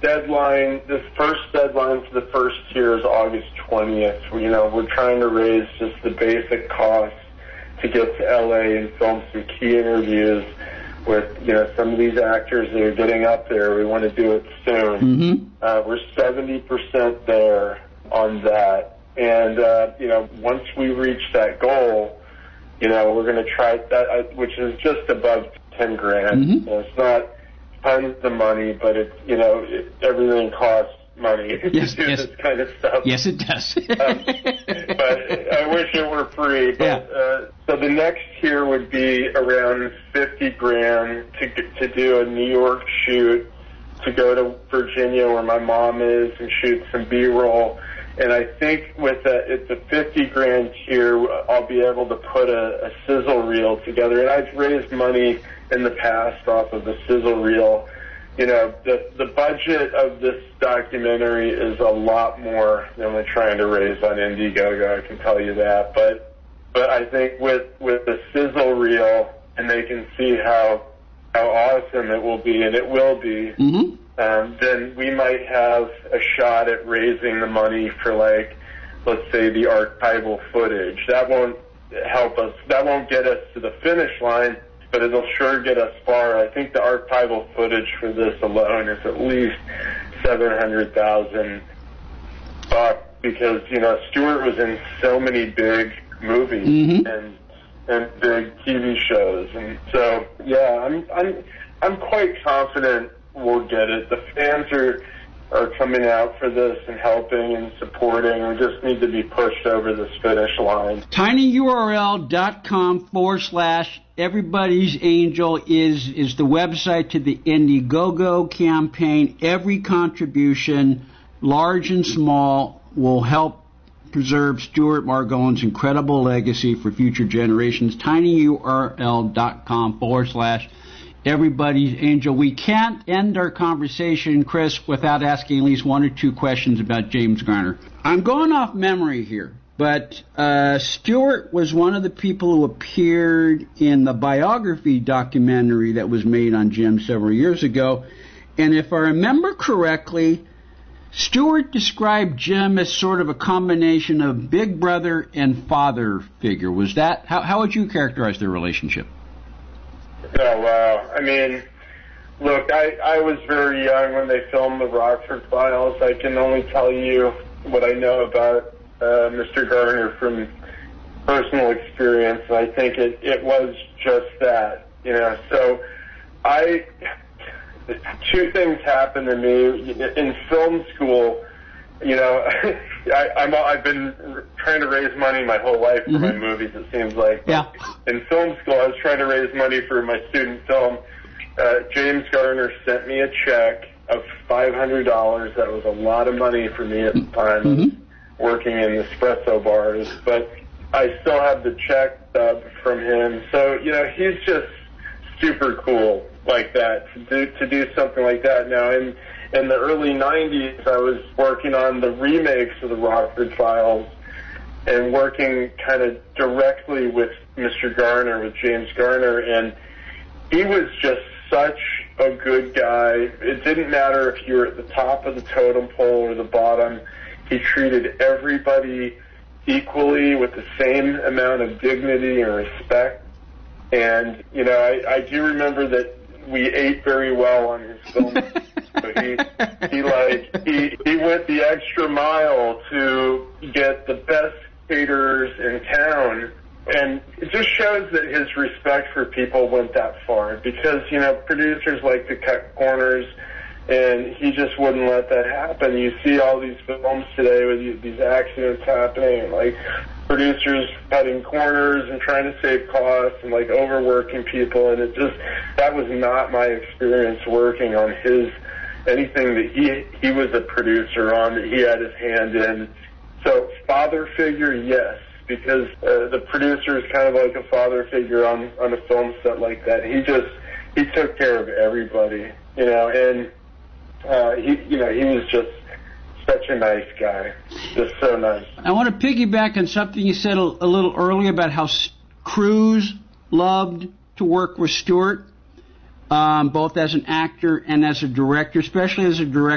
first deadline for the first tier is August 20th. We're trying to raise just the basic costs to get to LA and film some key interviews with, some of these actors that are getting up there. We want to do it soon. Mm-hmm. We're 70% there on that. And, once we reach that goal, we're going to try that, which is just above 10 grand. Mm-hmm. It's not tons of money, but everything costs money to do this kind of stuff. Yes, it does. But I wish it were free. But, so the next tier would be around 50 grand to do a New York shoot, to go to Virginia where my mom is and shoot some B-roll. And I think with it's a 50 grand tier, I'll be able to put a sizzle reel together. And I've raised money in the past off of the sizzle reel. The budget of this documentary is a lot more than we're trying to raise on Indiegogo, I can tell you that. But I think with the sizzle reel, and they can see how awesome it will be, and it will be, mm-hmm. Then we might have a shot at raising the money for, let's say, the archival footage. That won't help us. That won't get us to the finish line, but it'll sure get us far. I think the archival footage for this alone is at least $700,000 because, Stuart was in so many big movies mm-hmm. and big TV shows. And so, I'm quite confident we'll get it. The fans are coming out for this and helping and supporting. We just need to be pushed over this finish line. tinyurl.com/Everybody's Angel is the website to the Indiegogo campaign. Every contribution, large and small, will help preserve Stuart Margolin's incredible legacy for future generations. tinyurl.com/Everybody's Angel. We can't end our conversation, Chris, without asking at least one or two questions about James Garner. I'm going off memory here, but Stuart was one of the people who appeared in the biography documentary that was made on Jim several years ago. And if I remember correctly, Stuart described Jim as sort of a combination of big brother and father figure. Was that, how would you characterize their relationship? Oh, wow. I mean, look, I was very young when they filmed the Rockford Files. I can only tell you what I know about Mr. Garner from personal experience. I think it was just that, So two things happened to me. In film school, I've been trying to raise money my whole life for mm-hmm. my movies, it seems like. Yeah. In film school, I was trying to raise money for my student film. James Garner sent me a check of $500. That was a lot of money for me at the time. Mm-hmm. I was working in espresso bars, but I still have the check stub from him. So, he's just super cool like that, to do something like that. Now, in the early 90s, I was working on the remakes of the Rockford Files and working kind of directly with Mr. Garner, with James Garner, and he was just such a good guy. It didn't matter if you were at the top of the totem pole or the bottom. He treated everybody equally with the same amount of dignity and respect. And, I do remember that we ate very well on his film. So he went the extra mile to get the best caterers in town, and it just shows that his respect for people went that far, because producers like to cut corners, and he just wouldn't let that happen. You see all these films today with these accidents happening, like producers cutting corners and trying to save costs and overworking people, and that was not my experience working on anything that he was a producer on, that he had his hand in. So father figure, yes, because the producer is kind of like a father figure on a film set like that. He took care of everybody, and he was just such a nice guy, just so nice. I want to piggyback on something you said a little earlier about how Cruise loved to work with Stuart, both as an actor and as a director, especially as a director.